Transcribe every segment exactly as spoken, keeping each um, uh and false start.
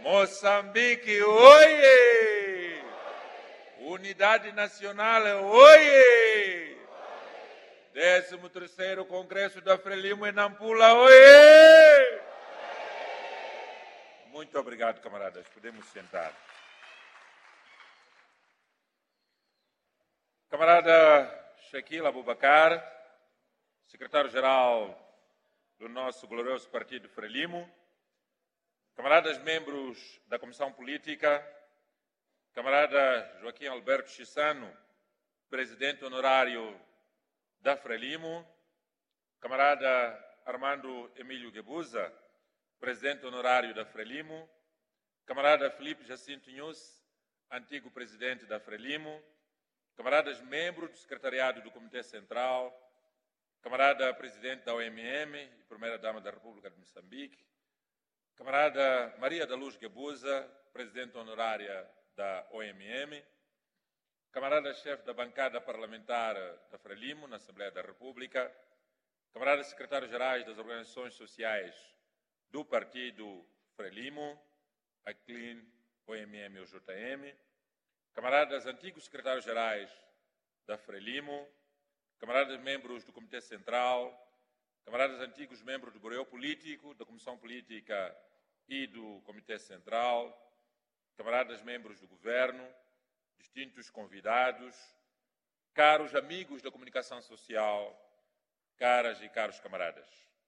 Moçambique, oie! Unidade Nacional, oie! décimo terceiro Congresso da Frelimo em Nampula, oie! Muito obrigado, camaradas. Podemos sentar. Camarada Shaquille Abubakar, secretário-geral do nosso glorioso partido Frelimo, camaradas membros da Comissão Política, camarada Joaquim Alberto Chissano, presidente honorário da Frelimo, camarada Armando Emílio Guebuza, presidente honorário da Frelimo, camarada Felipe Jacinto Nhus, antigo presidente da Frelimo, camaradas membros do secretariado do Comitê Central, camarada presidente da O M M e primeira-dama da República de Moçambique, camarada Maria da Luz Guebuza, presidente honorária da O M M, camarada-chefe da bancada parlamentar da Frelimo, na Assembleia da República, camaradas secretários-gerais das organizações sociais do partido Frelimo, a C L I N, O M M e o J M, camaradas antigos secretários-gerais da Frelimo, camaradas membros do Comitê Central, camaradas antigos membros do Bureau Político, da Comissão Política e do Comitê Central, camaradas membros do Governo, distintos convidados, caros amigos da comunicação social, caras e caros camaradas.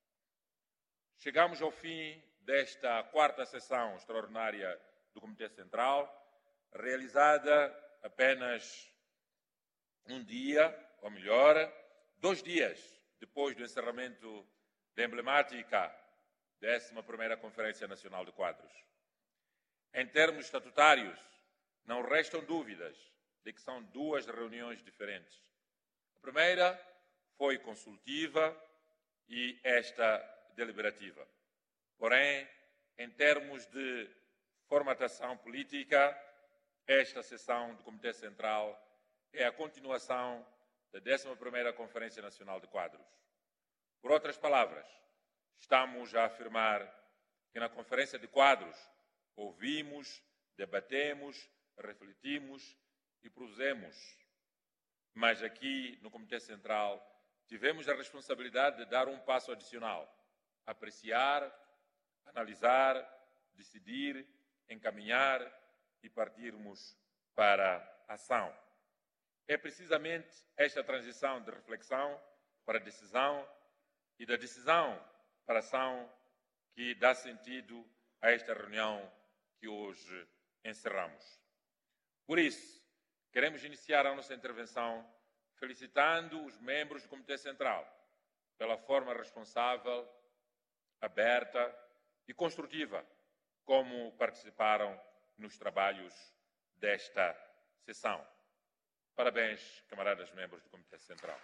Chegamos ao fim desta quarta sessão extraordinária do Comitê Central, realizada apenas um dia, ou melhor, dois dias depois do encerramento da emblemática décima primeira Conferência Nacional de Quadros. Em termos estatutários, não restam dúvidas de que são duas reuniões diferentes. A primeira foi consultiva e esta deliberativa. Porém, em termos de formatação política, esta sessão do Comitê Central é a continuação da décima primeira Conferência Nacional de Quadros. Por outras palavras, estamos a afirmar que na Conferência de Quadros ouvimos, debatemos, refletimos e propusemos. Mas aqui, no Comitê Central, tivemos a responsabilidade de dar um passo adicional, apreciar, analisar, decidir, encaminhar e partirmos para a ação. É precisamente esta transição de reflexão para a decisão e da decisão para a ação que dá sentido a esta reunião que hoje encerramos. Por isso, queremos iniciar a nossa intervenção felicitando os membros do Comitê Central pela forma responsável, aberta e construtiva como participaram nos trabalhos desta sessão. Parabéns, camaradas membros do Comitê Central.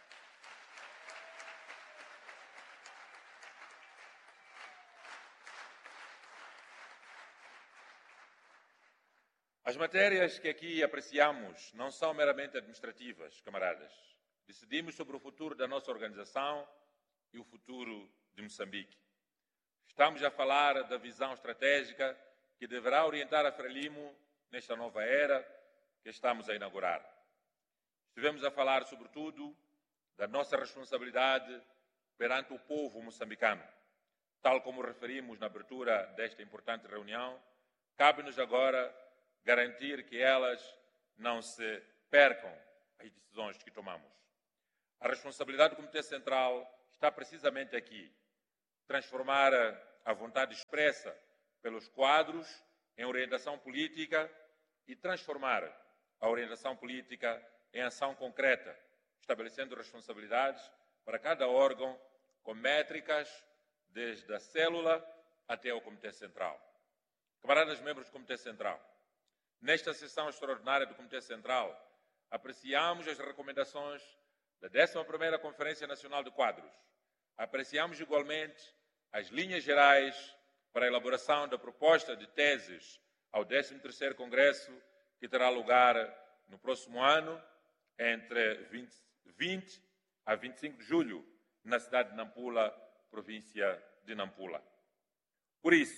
As matérias que aqui apreciamos não são meramente administrativas, camaradas. Decidimos sobre o futuro da nossa organização e o futuro de Moçambique. Estamos a falar da visão estratégica que deverá orientar a Frelimo nesta nova era que estamos a inaugurar. Estivemos a falar, sobretudo, da nossa responsabilidade perante o povo moçambicano. Tal como referimos na abertura desta importante reunião, cabe-nos agora garantir que elas não se percam as decisões que tomamos. A responsabilidade do Comitê Central está precisamente aqui. Transformar a vontade expressa pelos quadros em orientação política e transformar a orientação política em ação concreta, estabelecendo responsabilidades para cada órgão com métricas desde a célula até ao Comitê Central. Camaradas membros do Comitê Central, nesta sessão extraordinária do Comitê Central, apreciamos as recomendações da décima primeira Conferência Nacional de Quadros. Apreciamos igualmente as linhas gerais para a elaboração da proposta de teses ao décimo terceiro Congresso, que terá lugar no próximo ano, entre vinte a vinte e cinco de julho, na cidade de Nampula, província de Nampula. Por isso,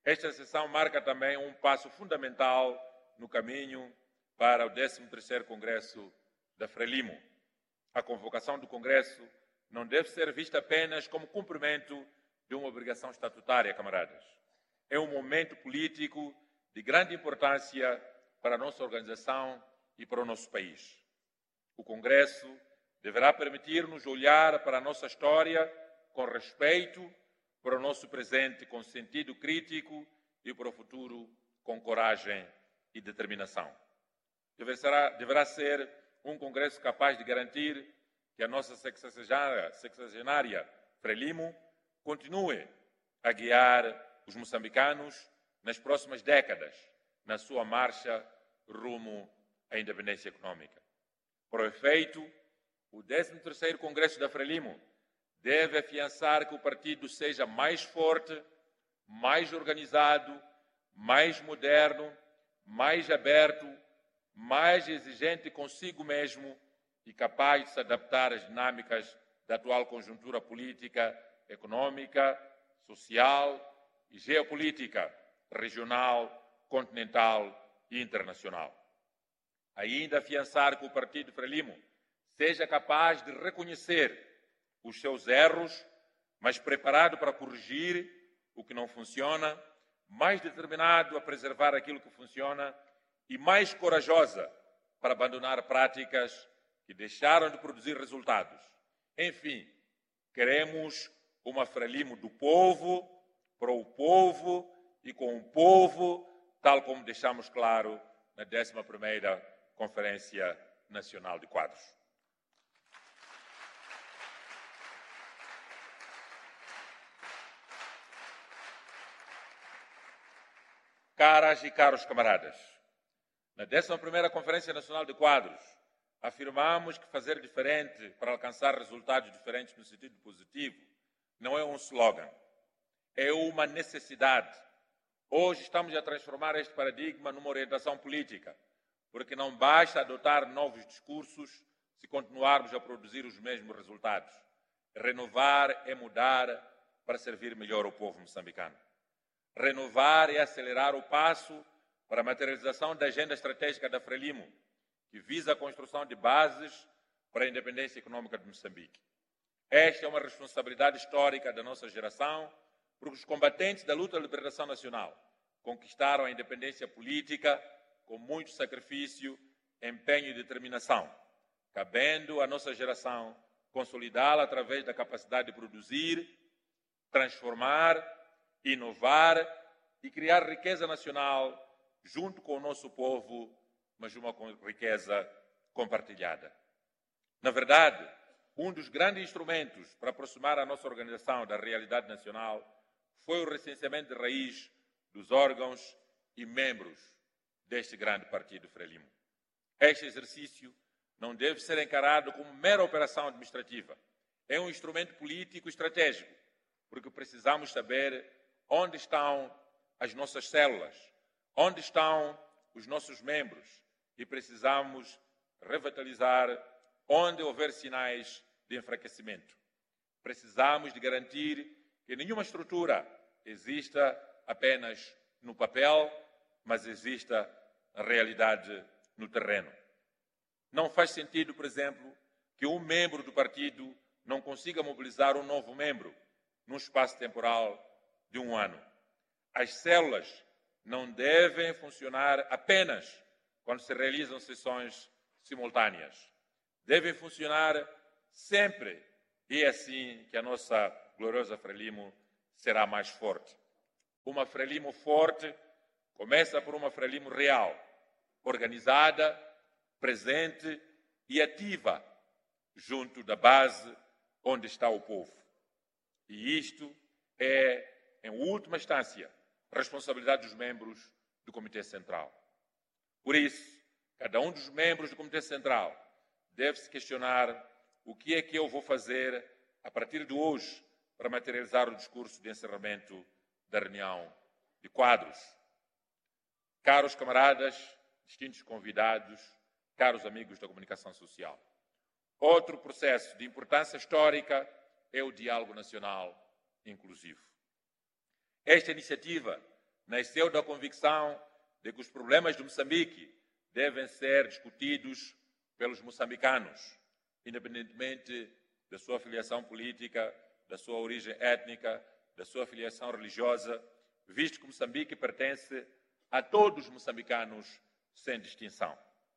Esta sessão marca também um passo fundamental no caminho para o décimo terceiro Congresso da Frelimo. A convocação do Congresso não deve ser vista apenas como cumprimento de uma obrigação estatutária, camaradas. É um momento político de grande importância para a nossa organização e para o nosso país. O Congresso deverá permitir-nos olhar para a nossa história com respeito, para o nosso presente com sentido crítico e para o futuro com coragem e determinação. Deverá, deverá ser um Congresso capaz de garantir que a nossa sexagenária, sexagenária Frelimo continue a guiar os moçambicanos nas próximas décadas na sua marcha rumo à independência econômica. Por efeito, o décimo terceiro Congresso da Frelimo deve afiançar que o partido seja mais forte, mais organizado, mais moderno, mais aberto, mais exigente consigo mesmo e capaz de se adaptar às dinâmicas da atual conjuntura política, econômica, social e geopolítica, regional, continental e internacional. Ainda afiançar que o partido Frelimo seja capaz de reconhecer os seus erros, mas preparado para corrigir o que não funciona, mais determinado a preservar aquilo que funciona e mais corajosa para abandonar práticas que deixaram de produzir resultados. Enfim, queremos uma Frelimo do povo, para o povo e com o povo, tal como deixamos claro na décima primeira Conferência Nacional de Quadros. Caras e caros camaradas, na décima primeira Conferência Nacional de Quadros, afirmamos que fazer diferente para alcançar resultados diferentes no sentido positivo não é um slogan, é uma necessidade. Hoje estamos a transformar este paradigma numa orientação política, porque não basta adotar novos discursos se continuarmos a produzir os mesmos resultados. Renovar é mudar para servir melhor o povo moçambicano. Renovar é acelerar o passo para a materialização da agenda estratégica da Frelimo, que visa a construção de bases para a independência econômica de Moçambique. Esta é uma responsabilidade histórica da nossa geração, porque os combatentes da luta da liberação nacional conquistaram a independência política com muito sacrifício, empenho e determinação, cabendo à nossa geração consolidá-la através da capacidade de produzir, transformar, inovar e criar riqueza nacional junto com o nosso povo, mas uma riqueza compartilhada. Na verdade, um dos grandes instrumentos para aproximar a nossa organização da realidade nacional foi o recenseamento de raiz dos órgãos e membros deste grande partido Frelimo. Este exercício não deve ser encarado como mera operação administrativa. É um instrumento político estratégico, porque precisamos saber onde estão as nossas células, onde estão os nossos membros e precisamos revitalizar onde houver sinais de enfraquecimento. Precisamos de garantir que nenhuma estrutura exista apenas no papel, mas exista na realidade no terreno. Não faz sentido, por exemplo, que um membro do partido não consiga mobilizar um novo membro num espaço temporal de um ano. As células não devem funcionar apenas quando se realizam sessões simultâneas. Devem funcionar sempre, e é assim que a nossa gloriosa Frelimo será mais forte. Uma Frelimo forte começa por uma Frelimo real, organizada, presente e ativa junto da base onde está o povo. E isto é, em última instância, responsabilidade dos membros do Comitê Central. Por isso, cada um dos membros do Comitê Central deve se questionar o que é que eu vou fazer a partir de hoje para materializar o discurso de encerramento da reunião de quadros. Caros camaradas, distintos convidados, caros amigos da comunicação social, outro processo de importância histórica é o diálogo nacional inclusivo. Esta iniciativa nasceu da convicção de que os problemas de Moçambique devem ser discutidos pelos moçambicanos, independentemente da sua filiação política, da sua origem étnica, da sua filiação religiosa, visto que Moçambique pertence a todos os moçambicanos sem distinção.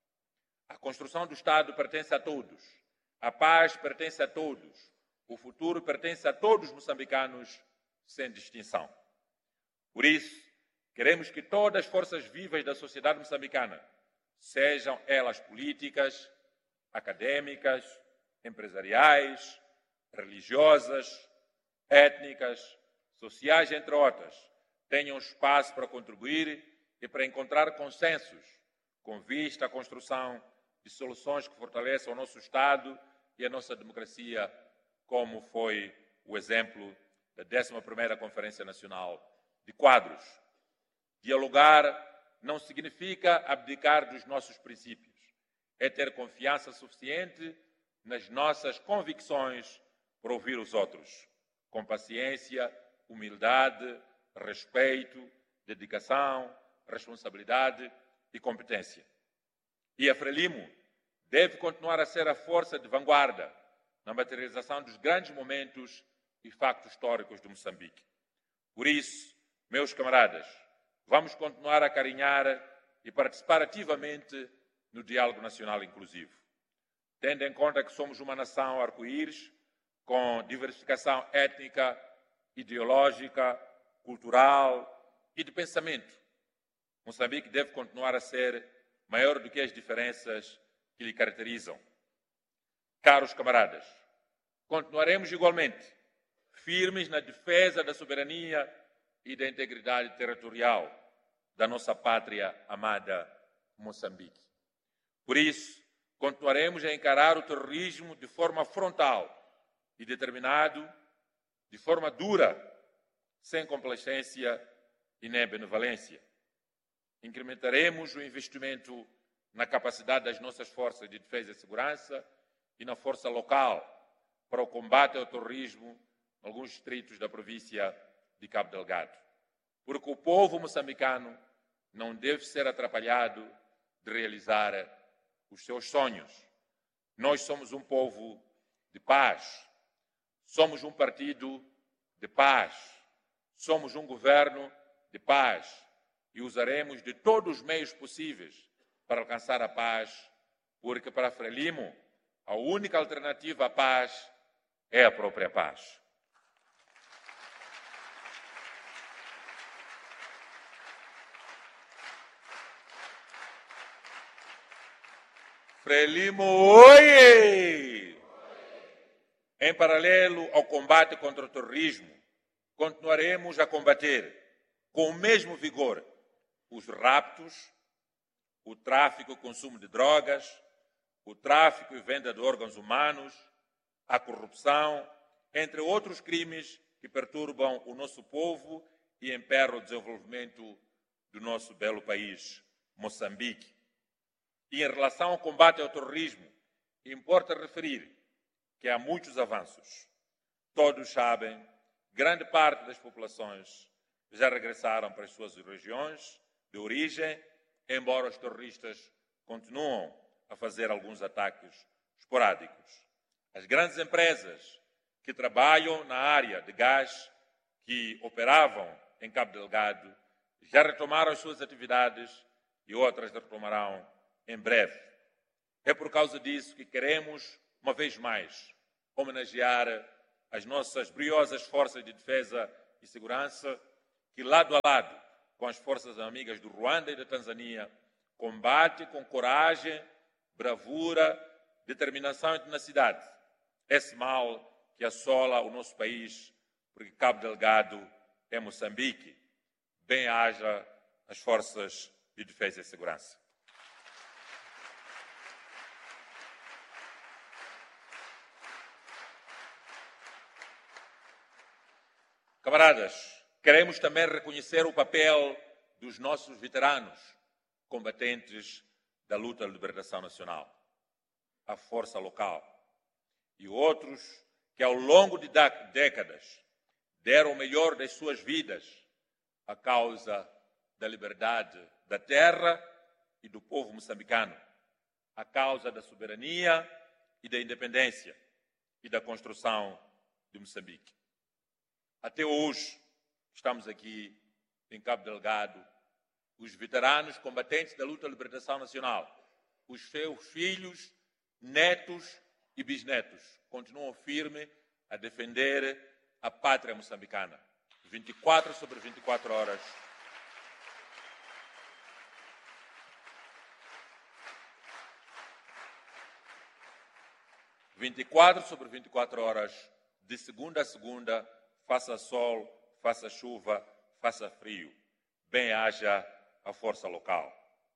A construção do Estado pertence a todos, a paz pertence a todos, o futuro pertence a todos os moçambicanos sem distinção. Por isso, queremos que todas as forças vivas da sociedade moçambicana, sejam elas políticas, acadêmicas, empresariais, religiosas, étnicas, sociais, entre outras, tenham espaço para contribuir e para encontrar consensos com vista à construção de soluções que fortaleçam o nosso Estado e a nossa democracia, como foi o exemplo da décima primeira Conferência Nacional de Quadros. Dialogar não significa abdicar dos nossos princípios, é ter confiança suficiente nas nossas convicções para ouvir os outros, com paciência, humildade, respeito, dedicação, responsabilidade e competência. E a Frelimo deve continuar a ser a força de vanguarda na materialização dos grandes momentos e factos históricos de Moçambique. Por isso, meus camaradas, vamos continuar a carinhar e participar ativamente no diálogo nacional inclusivo, tendo em conta que somos uma nação arco-íris com diversificação étnica, ideológica, cultural e de pensamento. Moçambique deve continuar a ser maior do que as diferenças que lhe caracterizam. Caros camaradas, continuaremos igualmente firmes na defesa da soberania e da integridade territorial da nossa pátria amada Moçambique. Por isso, continuaremos a encarar o terrorismo de forma frontal e determinado, de forma dura, sem complacência e nem benevolência. Incrementaremos o investimento na capacidade das nossas forças de defesa e segurança e na força local para o combate ao terrorismo em alguns distritos da província de Cabo Delgado. Porque o povo moçambicano não deve ser atrapalhado de realizar os seus sonhos. Nós somos um povo de paz, somos um partido de paz, somos um governo de paz e usaremos de todos os meios possíveis para alcançar a paz, porque para Frelimo a única alternativa à paz é a própria paz. Frelimo, oie! Em paralelo ao combate contra o terrorismo, continuaremos a combater com o mesmo vigor os raptos, o tráfico e consumo de drogas, o tráfico e venda de órgãos humanos, a corrupção, entre outros crimes que perturbam o nosso povo e emperram o desenvolvimento do nosso belo país, Moçambique. E em relação ao combate ao terrorismo, importa referir que há muitos avanços. Todos sabem, grande parte das populações já regressaram para as suas regiões de origem, embora os terroristas continuam a fazer alguns ataques esporádicos. As grandes empresas que trabalham na área de gás, que operavam em Cabo Delgado, já retomaram as suas atividades e outras retomarão em breve. É por causa disso que queremos, uma vez mais, homenagear as nossas briosas forças de defesa e segurança que, lado a lado com as forças amigas do Ruanda e da Tanzânia, combate com coragem, bravura, determinação e tenacidade esse mal que assola o nosso país, porque Cabo Delgado é Moçambique. Bem-haja as forças de defesa e segurança. Camaradas, queremos também reconhecer o papel dos nossos veteranos, combatentes da luta de libertação nacional, a força local, e outros que ao longo de décadas deram o melhor das suas vidas à causa da liberdade da terra e do povo moçambicano, a causa da soberania e da independência e da construção de Moçambique. Até hoje, estamos aqui em Cabo Delgado, os veteranos combatentes da luta de libertação nacional, os seus filhos, netos e bisnetos continuam firmes a defender a pátria moçambicana. vinte e quatro sobre vinte e quatro horas. vinte e quatro sobre vinte e quatro horas, de segunda a segunda, faça sol, faça chuva, faça frio. Bem haja a força local.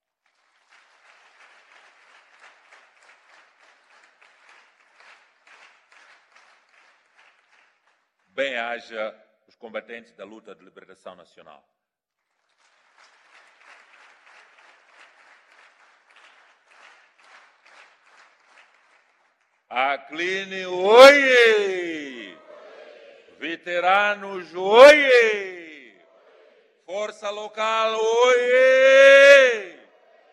Bem haja os combatentes da luta de libertação nacional. Acline, oie! Veteranos, oie! Força local, oie!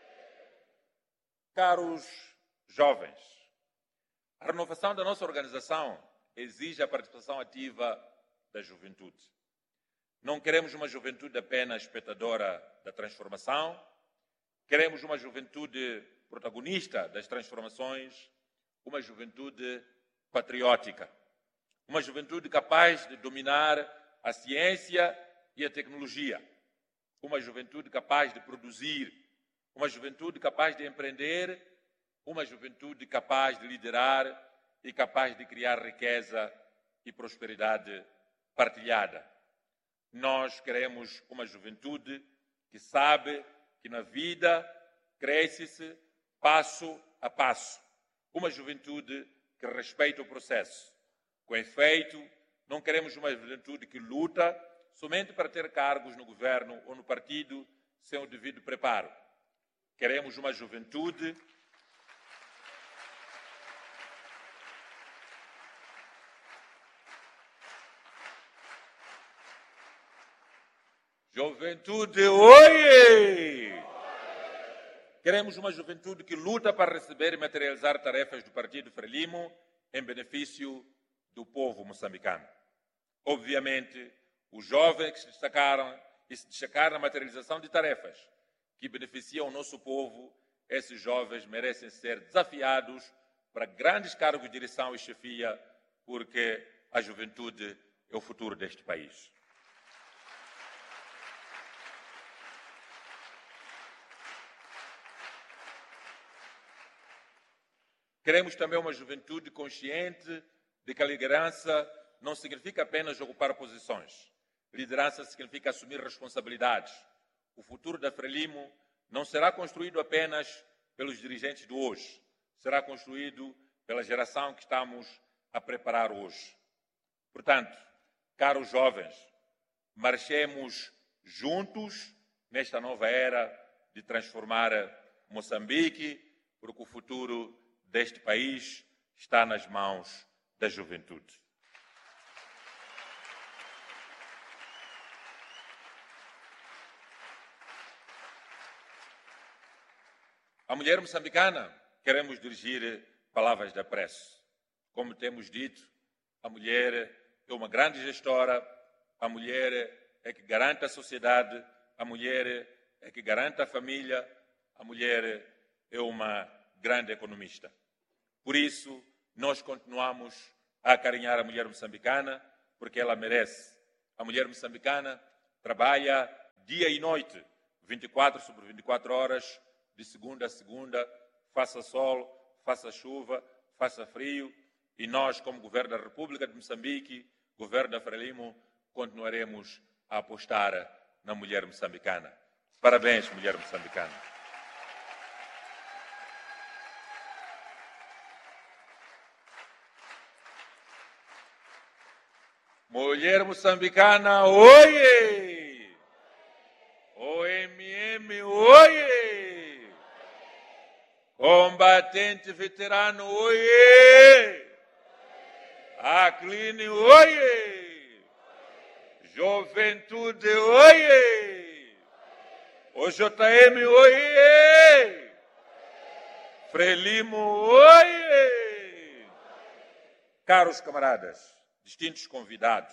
Caros jovens, a renovação da nossa organização exige a participação ativa da juventude. Não queremos uma juventude apenas espectadora da transformação, queremos uma juventude protagonista das transformações, uma juventude patriótica, uma juventude capaz de dominar a ciência e a tecnologia, uma juventude capaz de produzir, uma juventude capaz de empreender, uma juventude capaz de liderar e capaz de criar riqueza e prosperidade partilhada. Nós queremos uma juventude que sabe que na vida cresce-se passo a passo. Uma juventude que respeita o processo. Com efeito, não queremos uma juventude que luta somente para ter cargos no governo ou no partido sem o devido preparo. Queremos uma juventude Juventude, oie! Queremos uma juventude que luta para receber e materializar tarefas do Partido Frelimo em benefício do povo moçambicano. Obviamente, os jovens que se destacaram e se destacaram na materialização de tarefas que beneficiam o nosso povo, esses jovens merecem ser desafiados para grandes cargos de direção e chefia, porque a juventude é o futuro deste país. Queremos também uma juventude consciente de que a liderança não significa apenas ocupar posições. Liderança significa assumir responsabilidades. O futuro da Frelimo não será construído apenas pelos dirigentes de hoje, será construído pela geração que estamos a preparar hoje. Portanto, caros jovens, marchemos juntos nesta nova era de transformar Moçambique, porque o futuro deste país está nas mãos da juventude. À mulher moçambicana, queremos dirigir palavras de apreço. Como temos dito, a mulher é uma grande gestora, a mulher é que garante a sociedade, a mulher é que garante a família, a mulher é uma grande economista. Por isso, nós continuamos a acarinhar a mulher moçambicana, porque ela merece. A mulher moçambicana trabalha dia e noite, vinte e quatro sobre vinte e quatro horas, de segunda a segunda, faça sol, faça chuva, faça frio, e nós, como Governo da República de Moçambique, Governo da Frelimo, continuaremos a apostar na mulher moçambicana. Parabéns, mulher moçambicana. Mulher moçambicana, oie! O M M, oie! Combatente veterano, oie! Acline, oie! Juventude, oie! O J M, oiê! Frelimo, oiê! Caros camaradas, distintos convidados,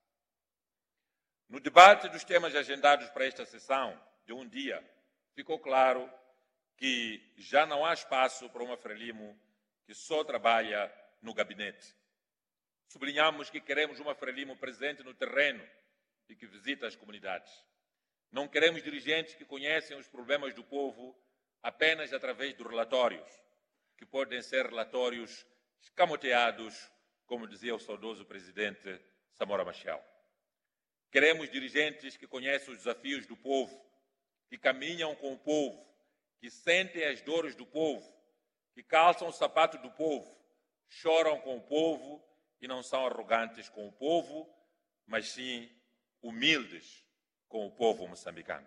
no debate dos temas agendados para esta sessão de um dia, ficou claro que já não há espaço para uma Frelimo que só trabalha no gabinete. Sublinhamos que queremos uma Frelimo presente no terreno e que visita as comunidades. Não queremos dirigentes que conhecem os problemas do povo apenas através de relatórios, que podem ser relatórios escamoteados, como dizia o saudoso presidente Samora Machel. Queremos dirigentes que conhecem os desafios do povo, que caminham com o povo, que sentem as dores do povo, que calçam o sapato do povo, choram com o povo e não são arrogantes com o povo, mas sim humildes com o povo moçambicano.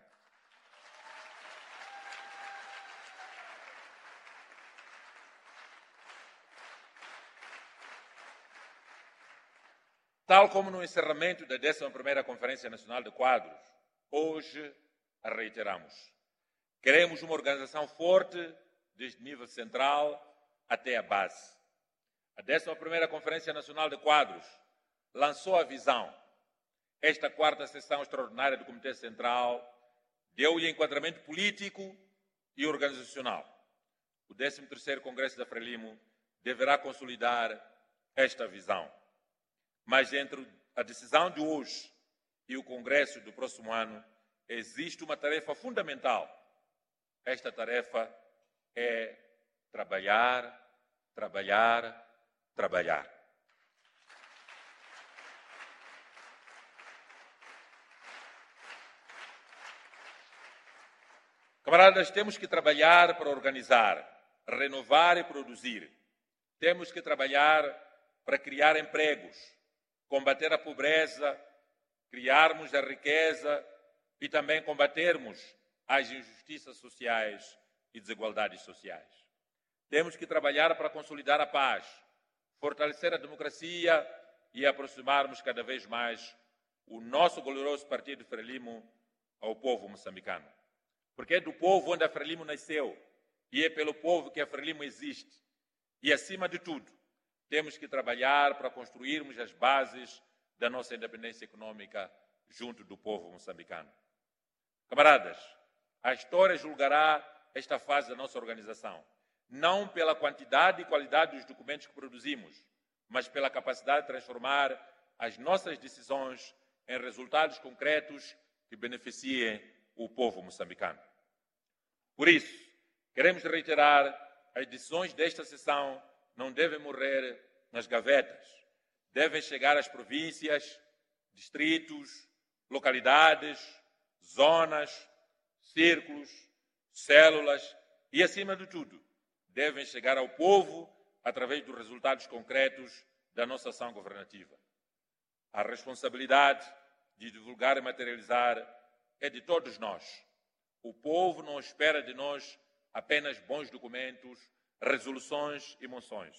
Tal como no encerramento da décima primeira Conferência Nacional de Quadros, hoje a reiteramos. Queremos uma organização forte, desde nível central até a base. A décima primeira Conferência Nacional de Quadros lançou a visão. Esta quarta sessão extraordinária do Comitê Central deu-lhe enquadramento político e organizacional. O décimo terceiro Congresso da Frelimo deverá consolidar esta visão. Mas entre a decisão de hoje e o Congresso do próximo ano, existe uma tarefa fundamental. Esta tarefa é trabalhar, trabalhar, trabalhar. Camaradas, temos que trabalhar para organizar, renovar e produzir. Temos que trabalhar para criar empregos, combater a pobreza, criarmos a riqueza e também combatermos as injustiças sociais e desigualdades sociais. Temos que trabalhar para consolidar a paz, fortalecer a democracia e aproximarmos cada vez mais o nosso glorioso partido Frelimo ao povo moçambicano. Porque é do povo onde a Frelimo nasceu e é pelo povo que a Frelimo existe. E, acima de tudo, temos que trabalhar para construirmos as bases da nossa independência econômica junto do povo moçambicano. Camaradas, a história julgará esta fase da nossa organização, não pela quantidade e qualidade dos documentos que produzimos, mas pela capacidade de transformar as nossas decisões em resultados concretos que beneficiem o povo moçambicano. Por isso, queremos reiterar, as decisões desta sessão não devem morrer nas gavetas, devem chegar às províncias, distritos, localidades, zonas, círculos, células e, acima de tudo, devem chegar ao povo através dos resultados concretos da nossa ação governativa. A responsabilidade de divulgar e materializar é de todos nós. O povo não espera de nós apenas bons documentos, resoluções e moções,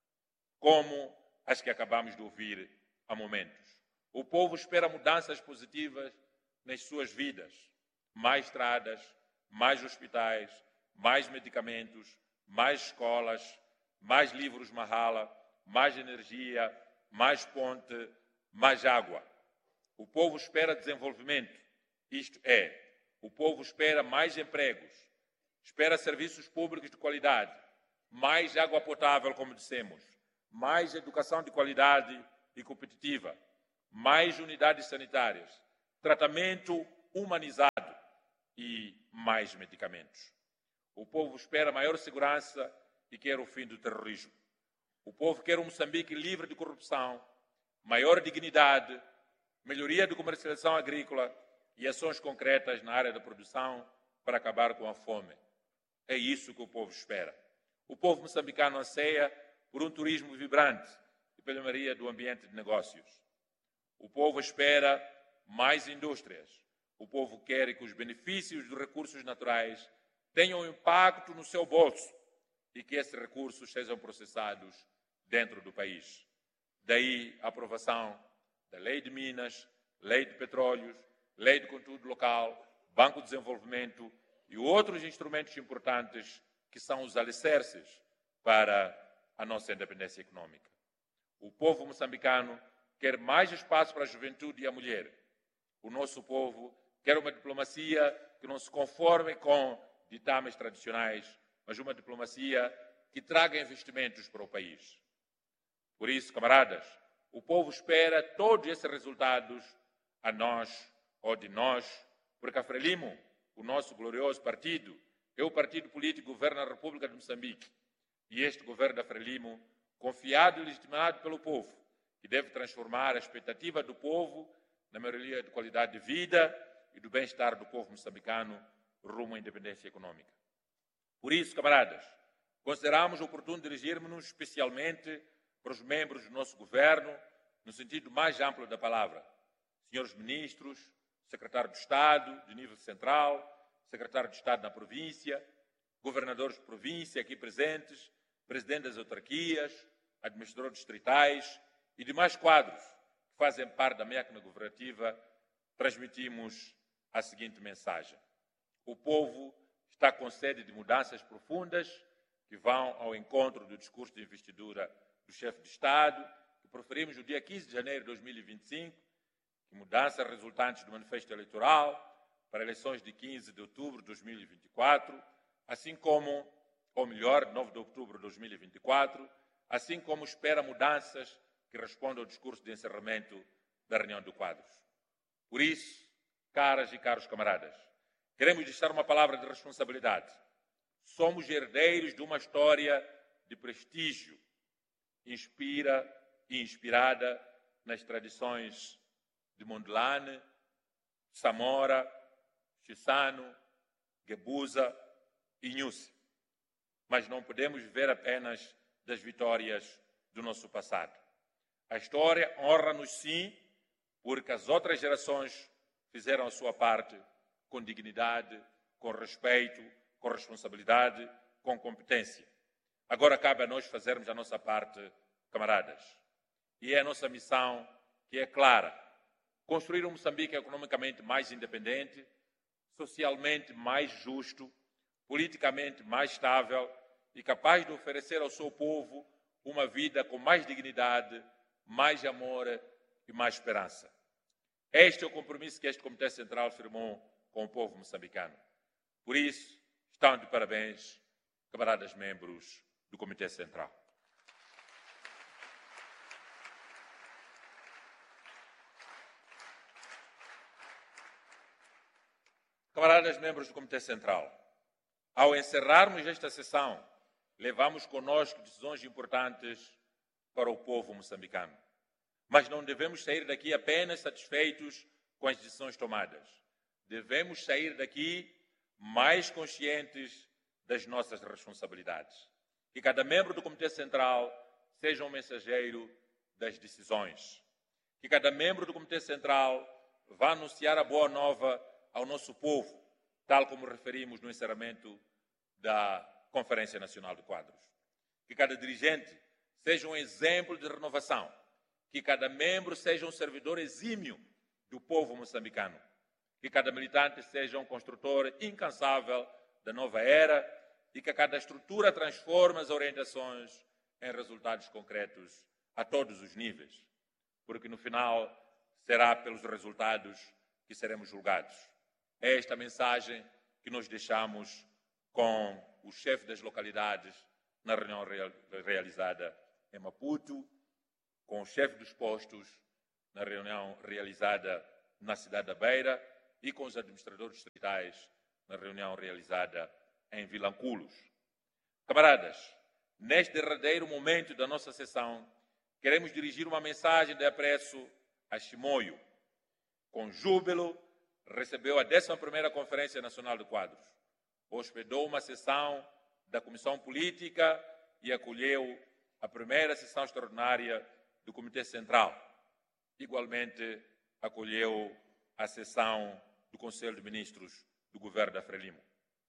como as que acabamos de ouvir há momentos. O povo espera mudanças positivas nas suas vidas. Mais estradas, mais hospitais, mais medicamentos, mais escolas, mais livros Mahala, mais energia, mais ponte, mais água. O povo espera desenvolvimento. Isto é, o povo espera mais empregos, espera serviços públicos de qualidade, mais água potável, como dissemos, mais educação de qualidade e competitiva, mais unidades sanitárias, tratamento humanizado e mais medicamentos. O povo espera maior segurança e quer o fim do terrorismo. O povo quer um Moçambique livre de corrupção, maior dignidade, melhoria de comercialização agrícola e ações concretas na área da produção para acabar com a fome. É isso que o povo espera. O povo moçambicano anseia por um turismo vibrante e pela melhoria do ambiente de negócios. O povo espera mais indústrias. O povo quer que os benefícios dos recursos naturais tenham impacto no seu bolso e que esses recursos sejam processados dentro do país. Daí a aprovação da Lei de Minas, Lei de Petróleos, Lei de Conteúdo Local, Banco de Desenvolvimento e outros instrumentos importantes que são os alicerces para a nossa independência econômica. O povo moçambicano quer mais espaço para a juventude e a mulher. O nosso povo quer uma diplomacia que não se conforme com ditames tradicionais, mas uma diplomacia que traga investimentos para o país. Por isso, camaradas, o povo espera todos esses resultados a nós ou de nós, porque a Frelimo, o nosso glorioso partido, é o partido político que governa a República de Moçambique. E este governo da Frelimo, confiado e legitimado pelo povo, que deve transformar a expectativa do povo na melhoria de qualidade de vida e do bem-estar do povo moçambicano rumo à independência econômica. Por isso, camaradas, consideramos oportuno dirigirmos-nos especialmente para os membros do nosso governo, no sentido mais amplo da palavra. Senhores ministros, secretário de Estado de nível central, secretário de Estado na província, governadores de província aqui presentes, presidente das autarquias, administradores distritais e demais quadros que fazem parte da máquina governativa, transmitimos a seguinte mensagem. O povo está com sede de mudanças profundas que vão ao encontro do discurso de investidura do chefe de Estado, que proferimos no dia quinze de janeiro de dois mil e vinte e cinco, que mudanças resultantes do manifesto eleitoral para eleições de quinze de outubro de dois mil e vinte e quatro, assim como, ou melhor, nove de outubro de dois mil e vinte e quatro, assim como espera mudanças que respondam ao discurso de encerramento da reunião do Quadros. Por isso, caras e caros camaradas, queremos deixar uma palavra de responsabilidade. Somos herdeiros de uma história de prestígio, inspira e inspirada nas tradições de Mondlane, Samora, Chissano, Gebuza e Nhusi. Mas não podemos viver apenas das vitórias do nosso passado. A história honra-nos sim, porque as outras gerações fizeram a sua parte com dignidade, com respeito, com responsabilidade, com competência. Agora cabe a nós fazermos a nossa parte, camaradas. E é a nossa missão que é clara. Construir um Moçambique economicamente mais independente, socialmente mais justo, politicamente mais estável e capaz de oferecer ao seu povo uma vida com mais dignidade, mais amor e mais esperança. Este é o compromisso que este Comitê Central firmou com o povo moçambicano. Por isso, estão de parabéns, camaradas membros do Comitê Central. Camaradas membros do Comitê Central, ao encerrarmos esta sessão, levamos conosco decisões importantes para o povo moçambicano. Mas não devemos sair daqui apenas satisfeitos com as decisões tomadas. Devemos sair daqui mais conscientes das nossas responsabilidades. Que cada membro do Comitê Central seja um mensageiro das decisões. Que cada membro do Comitê Central vá anunciar a boa nova ao nosso povo, tal como referimos no encerramento da Conferência Nacional de Quadros. Que cada dirigente seja um exemplo de renovação. Que cada membro seja um servidor exímio do povo moçambicano. Que cada militante seja um construtor incansável da nova era e que cada estrutura transforme as orientações em resultados concretos a todos os níveis. Porque no final será pelos resultados que seremos julgados. É esta mensagem que nós deixamos com o chefe das localidades na reunião realizada em Maputo, com o chefe dos postos na reunião realizada na cidade da Beira e com os administradores distritais na reunião realizada em Vilanculos. Camaradas, neste derradeiro momento da nossa sessão, queremos dirigir uma mensagem de apreço a Chimoio. Com júbilo, recebeu a décima primeira Conferência Nacional de Quadros, hospedou uma sessão da Comissão Política e acolheu a primeira sessão extraordinária do Comitê Central. Igualmente, acolheu a sessão do Conselho de Ministros do Governo da Frelimo.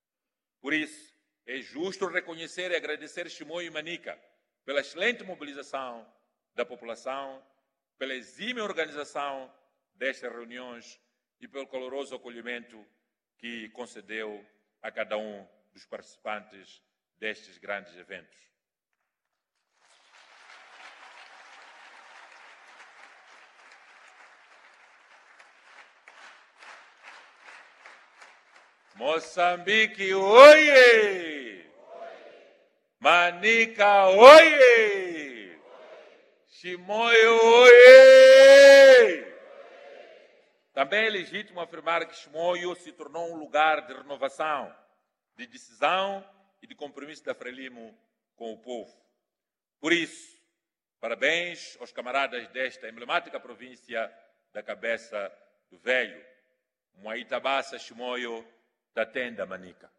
Por isso, é justo reconhecer e agradecer Chimoio e Manica pela excelente mobilização da população, pela exímia organização destas reuniões e pelo caloroso acolhimento que concedeu a cada um dos participantes destes grandes eventos. Moçambique, oie! Manica, oie! Chimoio, oie! Também é legítimo afirmar que Chimoio se tornou um lugar de renovação, de decisão e de compromisso da Frelimo com o povo. Por isso, parabéns aos camaradas desta emblemática província da Cabeça do Velho, Moaitabassa, Chimoio, da Tenda, Manica.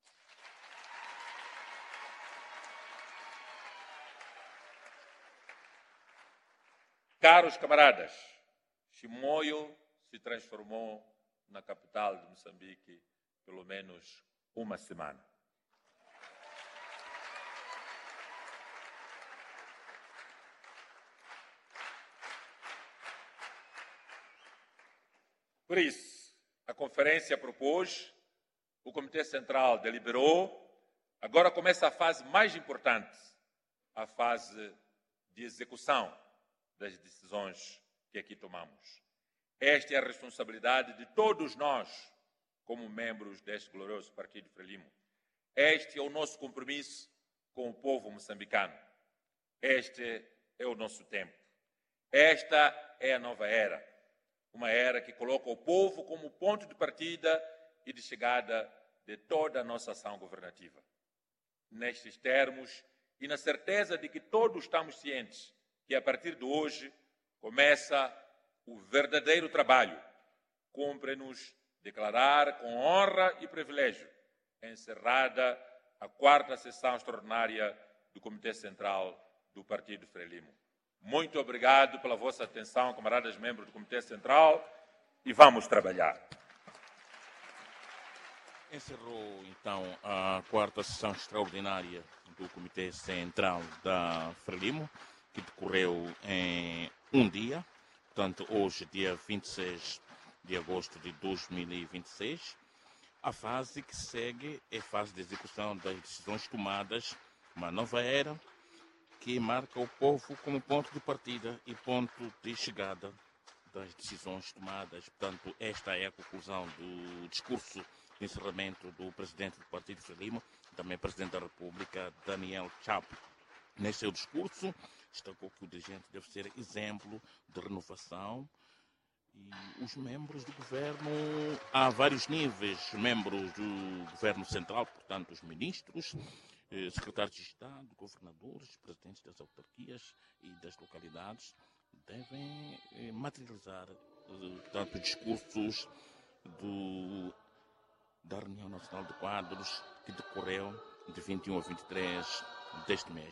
Caros camaradas, Chimoio se transformou na capital de Moçambique pelo menos uma semana. Por isso, a conferência propôs, o Comitê Central deliberou, agora começa a fase mais importante, a fase de execução das decisões que aqui tomamos. Esta é a responsabilidade de todos nós, como membros deste glorioso Partido Frelimo. Este é o nosso compromisso com o povo moçambicano. Este é o nosso tempo. Esta é a nova era. Uma era que coloca o povo como ponto de partida e de chegada de toda a nossa ação governativa. Nestes termos, e na certeza de que todos estamos cientes que a partir de hoje começa o verdadeiro trabalho, cumpre-nos declarar com honra e privilégio encerrada a quarta sessão extraordinária do Comitê Central do Partido Frelimo. Muito obrigado pela vossa atenção, camaradas membros do Comitê Central, e vamos trabalhar. Encerrou, então, a quarta sessão extraordinária do Comitê Central da Frelimo, que decorreu em um dia, portanto, hoje, dia vinte e seis de agosto de dois mil e vinte e seis. A fase que segue é a fase de execução das decisões tomadas, uma nova era, que marca o povo como ponto de partida e ponto de chegada das decisões tomadas. Portanto, esta é a conclusão do discurso de encerramento do presidente do Partido Frelimo, também presidente da República, Daniel Chapo. Neste seu discurso, destacou que o dirigente deve ser exemplo de renovação e os membros do governo, há vários níveis, membros do governo central, portanto, os ministros, secretários de Estado, governadores, presidentes das autarquias e das localidades, devem materializar, portanto, discursos do, da Reunião Nacional de Quadros, que decorreu de vinte e um a vinte e três deste mês.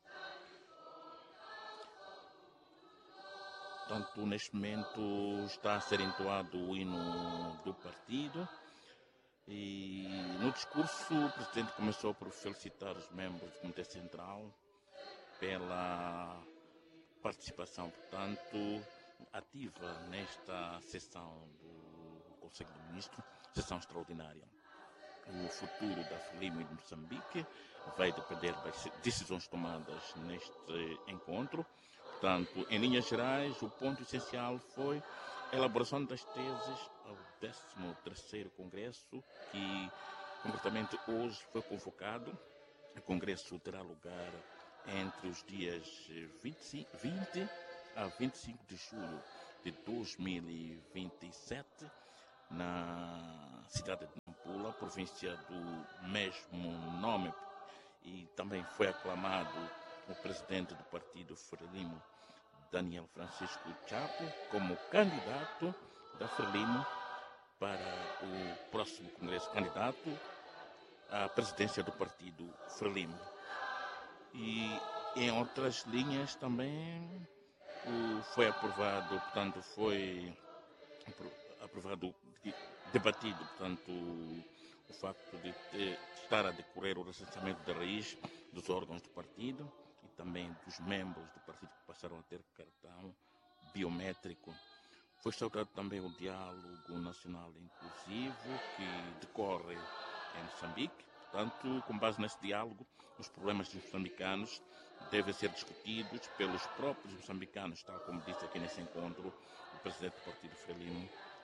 Portanto, neste momento está a ser entoado o hino do partido e no discurso o Presidente começou por felicitar os membros do Comitê Central pela participação, portanto, ativa nesta sessão do Conselho de Ministros, sessão extraordinária. O futuro da Frelimo e de Moçambique vai depender das decisões tomadas neste encontro. Portanto, em linhas gerais, o ponto essencial foi a elaboração das teses ao décimo terceiro Congresso, que concretamente hoje foi convocado. O Congresso terá lugar entre os dias vinte a vinte e cinco de julho de dois mil e vinte e sete, na cidade de Nampula, província do mesmo nome, e também foi aclamado o presidente do Partido Frelimo, Daniel Francisco Chapo, como candidato da Frelimo para o próximo Congresso, candidato à presidência do Partido Frelimo. E em outras linhas também foi aprovado, portanto, foi aprovado, debatido, portanto, o facto de ter, estar a decorrer o recenseamento da raiz dos órgãos do partido e também dos membros do partido que passaram a ter cartão biométrico. Foi saudado também o diálogo nacional inclusivo que decorre em Moçambique. Portanto, com base nesse diálogo, os problemas dos moçambicanos devem ser discutidos pelos próprios moçambicanos, tal como disse aqui nesse encontro o presidente do Partido Frelimo,